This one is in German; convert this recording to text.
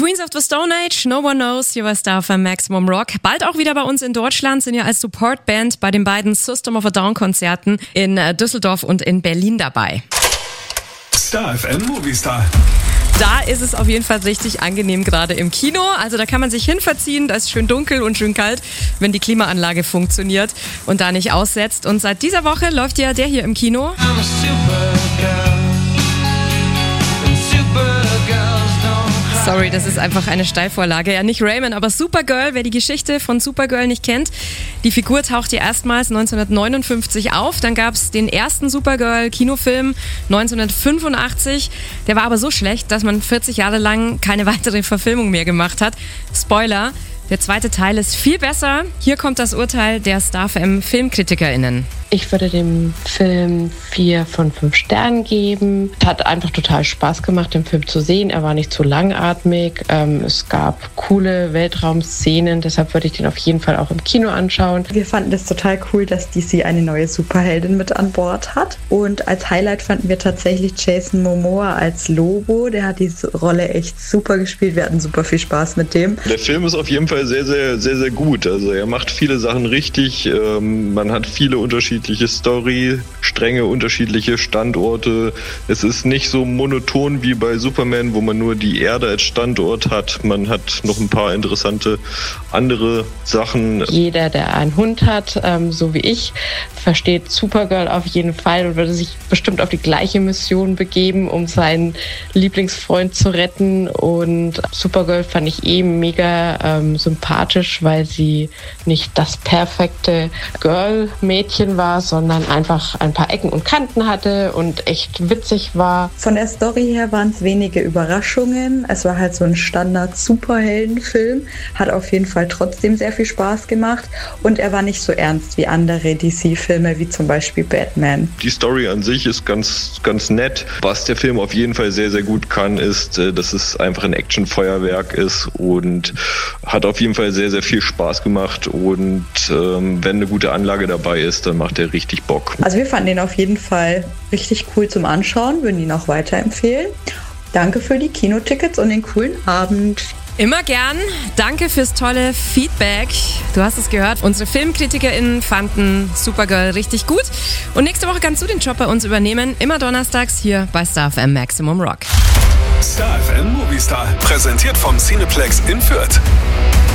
Queens of the Stone Age, No One Knows, hier war Star FM Maximum Rock. Bald auch wieder bei uns in Deutschland, sind ja als Supportband bei den beiden System of a Down Konzerten in Düsseldorf und in Berlin dabei. Star FM Movistar. Da ist es auf jeden Fall richtig angenehm gerade im Kino. Also da kann man sich hinverziehen, da ist schön dunkel und schön kalt, wenn die Klimaanlage funktioniert und da nicht aussetzt. Und seit dieser Woche läuft ja der hier im Kino. Sorry, das ist einfach eine Steilvorlage. Ja, nicht Rayman, aber Supergirl. Wer die Geschichte von Supergirl nicht kennt, die Figur taucht ja erstmals 1959 auf. Dann gab es den ersten Supergirl-Kinofilm 1985. Der war aber so schlecht, dass man 40 Jahre lang keine weitere Verfilmung mehr gemacht hat. Spoiler, der zweite Teil ist viel besser. Hier kommt das Urteil der Star FM FilmkritikerInnen. Ich würde dem Film 4 von 5 Sternen geben. Es hat einfach total Spaß gemacht, den Film zu sehen. Er war nicht zu langatmig. Es gab coole Weltraumszenen. Deshalb würde ich den auf jeden Fall auch im Kino anschauen. Wir fanden es total cool, dass DC eine neue Superheldin mit an Bord hat. Und als Highlight fanden wir tatsächlich Jason Momoa als Lobo. Der hat diese Rolle echt super gespielt. Wir hatten super viel Spaß mit dem. Der Film ist auf jeden Fall sehr, sehr, sehr, sehr gut. Also er macht viele Sachen richtig. Man hat viele unterschiedliche Story-Stränge, unterschiedliche Standorte. Es ist nicht so monoton wie bei Superman, wo man nur die Erde als Standort hat. Man hat noch ein paar interessante andere Sachen. Jeder, der einen Hund hat, so wie ich, versteht Supergirl auf jeden Fall und würde sich bestimmt auf die gleiche Mission begeben, um seinen Lieblingsfreund zu retten. Und Supergirl fand ich mega sympathisch, weil sie nicht das perfekte Girl-Mädchen war, sondern einfach ein paar Ecken und Kanten hatte und echt witzig war. Von der Story her waren es wenige Überraschungen. Es war halt so ein Standard-Superheldenfilm. Hat auf jeden Fall trotzdem sehr viel Spaß gemacht. Und er war nicht so ernst wie andere DC-Filme, wie zum Beispiel Batman. Die Story an sich ist ganz, ganz nett. Was der Film auf jeden Fall sehr, sehr gut kann, ist, dass es einfach ein Actionfeuerwerk ist und hat auf jeden Fall sehr, sehr viel Spaß gemacht. Und wenn eine gute Anlage dabei ist, dann macht der richtig Bock. Also wir fanden den auf jeden Fall richtig cool zum Anschauen, würden ihn auch weiterempfehlen. Danke für die Kinotickets und den coolen Abend. Immer gern. Danke fürs tolle Feedback. Du hast es gehört. Unsere FilmkritikerInnen fanden Supergirl richtig gut. Und nächste Woche kannst du den Job bei uns übernehmen. Immer donnerstags hier bei Star FM Maximum Rock. Star FM Movistar. Präsentiert vom Cineplex in Fürth.